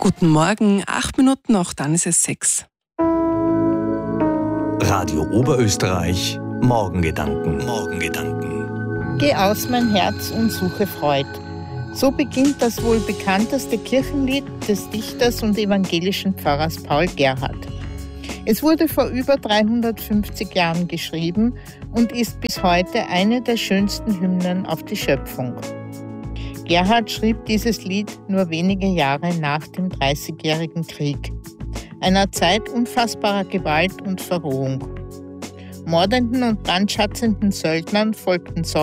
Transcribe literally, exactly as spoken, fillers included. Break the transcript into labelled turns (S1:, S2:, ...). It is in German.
S1: Guten Morgen, acht Minuten nach, dann ist es sechs.
S2: Radio Oberösterreich, Morgengedanken. Morgengedanken.
S3: Geh aus mein Herz und suche Freud. So beginnt das wohl bekannteste Kirchenlied des Dichters und evangelischen Pfarrers Paul Gerhardt. Es wurde vor über dreihundertfünfzig Jahren geschrieben und ist bis heute eine der schönsten Hymnen auf die Schöpfung. Gerhardt schrieb dieses Lied nur wenige Jahre nach dem Dreißigjährigen Krieg, einer Zeit unfassbarer Gewalt und Verrohung. Mordenden und brandschatzenden Söldnern folgten